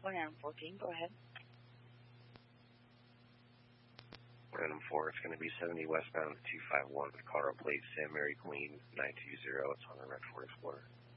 One item 14, go ahead. Item 4, it's going to be 70 westbound 251, Colorado plate Sam Mary Queen 920. It's on the red Ford Explorer.